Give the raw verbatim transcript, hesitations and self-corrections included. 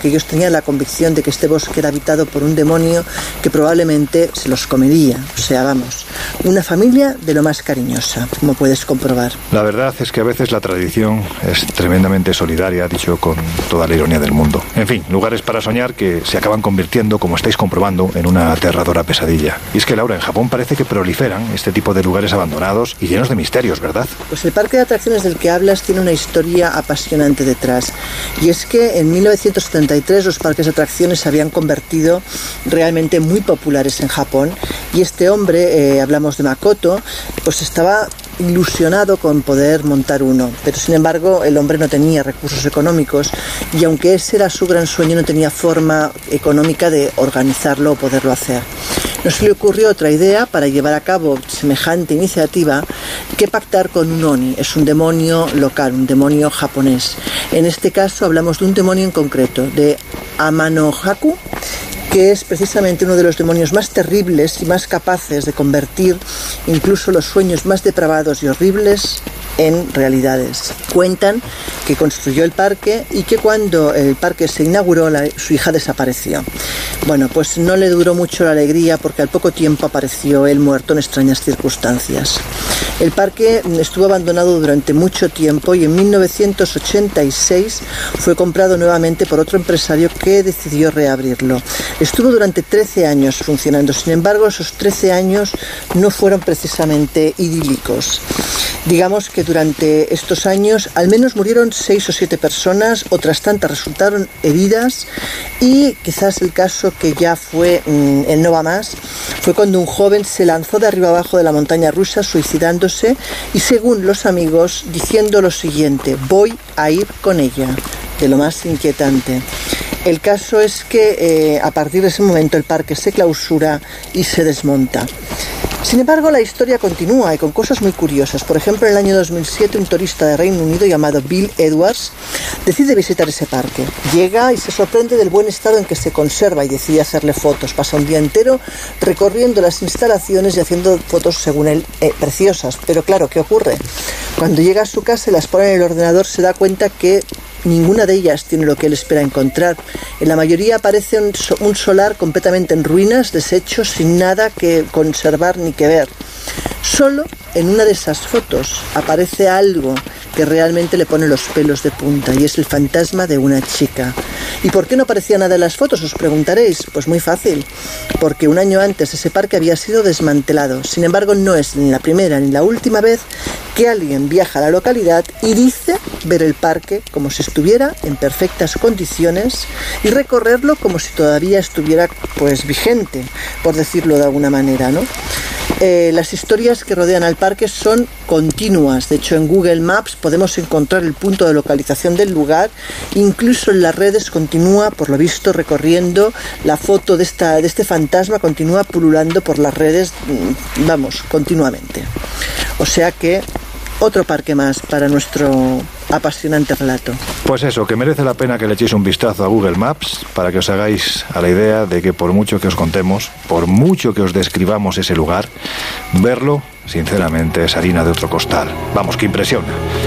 porque ellos tenían la convicción de que este bosque era habitado por un demonio que probablemente se los comería. O sea, vamos, una familia de lo más cariñosa, como puedes comprobar. La verdad es que a veces la tradición es tremendamente solidaria, dicho con toda la ironía del mundo. En fin, lugares para soñar que se acaban convirtiendo, como estáis comprobando, en una aterradora pesadilla. Y es que, Laura, en Japón parece que proliferan este tipo de lugares abandonados y llenos de misterios, ¿verdad? Pues el parque de atracciones del que hablas tiene una historia apasionante detrás. Y es que en mil novecientos setenta y tres los parques de atracciones se habían convertido realmente muy populares en Japón. Y este hombre, eh, hablamos de Makoto, pues estaba ilusionado con poder montar uno, pero sin embargo el hombre no tenía recursos económicos y aunque ese era su gran sueño no tenía forma económica de organizarlo o poderlo hacer. No se le ocurrió otra idea para llevar a cabo semejante iniciativa que pactar con un Oni. Es un demonio local, un demonio japonés. En este caso hablamos de un demonio en concreto, de Amanohaku, que es precisamente uno de los demonios más terribles y más capaces de convertir incluso los sueños más depravados y horribles en realidades. Cuentan que construyó el parque y que cuando el parque se inauguró la, su hija desapareció. Bueno, pues no le duró mucho la alegría porque al poco tiempo apareció él muerto en extrañas circunstancias. El parque estuvo abandonado durante mucho tiempo y en mil novecientos ochenta y seis fue comprado nuevamente por otro empresario que decidió reabrirlo. Estuvo durante trece años funcionando, sin embargo esos trece años no fueron precisamente idílicos. Digamos que durante estos años al menos murieron seis o siete personas, otras tantas resultaron heridas y quizás el caso que ya fue mmm, el no va más fue cuando un joven se lanzó de arriba abajo de la montaña rusa suicidándose y según los amigos diciendo lo siguiente: voy a ir con ella, de lo más inquietante. El caso es que eh, a partir de ese momento el parque se clausura y se desmonta. Sin embargo, la historia continúa y con cosas muy curiosas. Por ejemplo, en el año dos mil siete, un turista de Reino Unido llamado Bill Edwards decide visitar ese parque. Llega y se sorprende del buen estado en que se conserva y decide hacerle fotos. Pasa un día entero recorriendo las instalaciones y haciendo fotos, según él, eh, preciosas. Pero claro, ¿qué ocurre? Cuando llega a su casa y las pone en el ordenador, se da cuenta que ninguna de ellas tiene lo que él espera encontrar. En la mayoría aparece un, un solar completamente en ruinas, deshecho, sin nada que conservar ni que ver. Solo en una de esas fotos aparece algo que realmente le pone los pelos de punta y es el fantasma de una chica. ¿Y por qué no aparecía nada en las fotos? Os preguntaréis. Pues muy fácil, porque un año antes ese parque había sido desmantelado. Sin embargo, no es ni la primera ni la última vez que alguien viaja a la localidad y dice ver el parque como si estuviera en perfectas condiciones y recorrerlo como si todavía estuviera pues vigente, por decirlo de alguna manera, ¿no? Eh, las historias que rodean al parque son continuas. De hecho, en Google Maps podemos encontrar el punto de localización del lugar. Incluso en las redes continúa, por lo visto, recorriendo la foto de, esta, de este fantasma, continúa pululando por las redes, vamos, continuamente. O sea que otro parque más para nuestro apasionante relato. Pues eso, que merece la pena que le echéis un vistazo a Google Maps para que os hagáis a la idea de que por mucho que os contemos, por mucho que os describamos ese lugar, verlo, sinceramente, es harina de otro costal. Vamos, que impresiona.